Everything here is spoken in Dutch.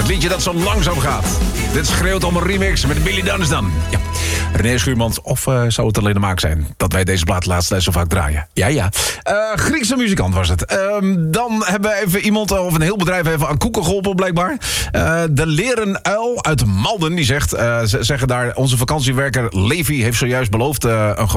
Het liedje dat zo langzaam gaat. Dit schreeuwt om een remix met Billy Dunstan. Ja. René Schuurmans, of zou het alleen de maak zijn dat wij deze plaat laatst zo vaak draaien? Ja. Griekse muzikant was het. Dan hebben we even iemand, of een heel bedrijf even aan koeken geholpen blijkbaar. De Leren Uil uit Malden, die zegt, ze zeggen daar, onze vakantiewerker Levi heeft zojuist beloofd een